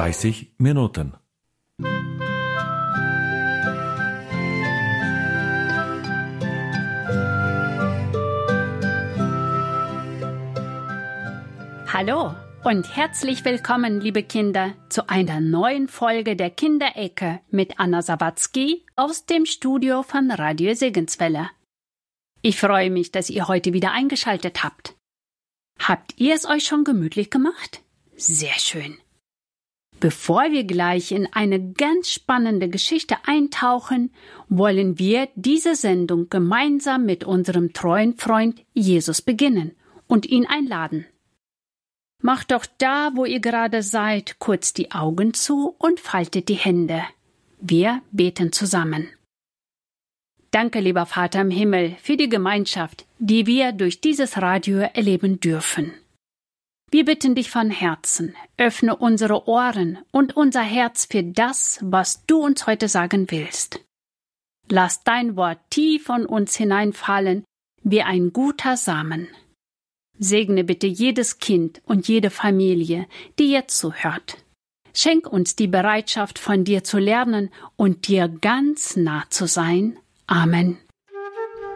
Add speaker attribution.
Speaker 1: 30 Minuten.
Speaker 2: Hallo und herzlich willkommen, liebe Kinder, zu einer neuen Folge der Kinderecke mit Anna Sawatzki aus dem Studio von Radio Segenswelle. Ich freue mich, dass ihr heute wieder eingeschaltet habt. Habt ihr es euch schon gemütlich gemacht? Sehr schön. Bevor wir gleich in eine ganz spannende Geschichte eintauchen, wollen wir diese Sendung gemeinsam mit unserem treuen Freund Jesus beginnen und ihn einladen. Macht doch da, wo ihr gerade seid, kurz die Augen zu und faltet die Hände. Wir beten zusammen. Danke, lieber Vater im Himmel, für die Gemeinschaft, die wir durch dieses Radio erleben dürfen. Wir bitten dich von Herzen, öffne unsere Ohren und unser Herz für das, was du uns heute sagen willst. Lass dein Wort tief von uns hineinfallen, wie ein guter Samen. Segne bitte jedes Kind und jede Familie, die jetzt zuhört. Schenk uns die Bereitschaft, von dir zu lernen und dir ganz nah zu sein. Amen.